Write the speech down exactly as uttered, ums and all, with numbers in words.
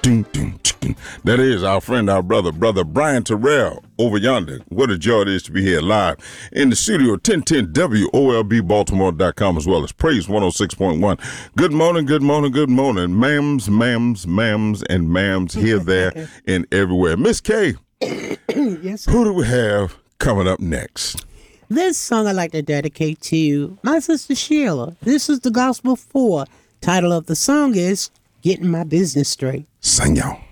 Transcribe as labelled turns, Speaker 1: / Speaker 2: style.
Speaker 1: That is our friend, our brother, brother Brian Terrell over yonder. What a joy it is to be here live in the studio, ten ten W O L B Baltimore dot com, as well as Praise one oh six point one. Good morning, good morning, good morning. Ma'ams, ma'ams, ma'ams, and ma'ams here, there, and everywhere. Miss K,
Speaker 2: yes, sir.
Speaker 1: Who do we have coming up next?
Speaker 2: This song I'd like to dedicate to my sister Sheila. This is the Gospel four. Title of the song is Getting My Business Straight.
Speaker 1: Sing y'all.